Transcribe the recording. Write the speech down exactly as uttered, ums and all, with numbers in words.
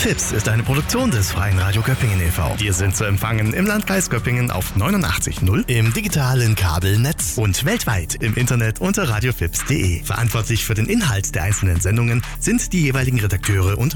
Fips ist eine Produktion des Freien Radio Göppingen e V Wir sind zu empfangen im Landkreis Göppingen auf neunundachtzig Komma null, im digitalen Kabelnetz und weltweit im Internet unter radiofips punkt de. Verantwortlich für den Inhalt der einzelnen Sendungen sind die jeweiligen Redakteure und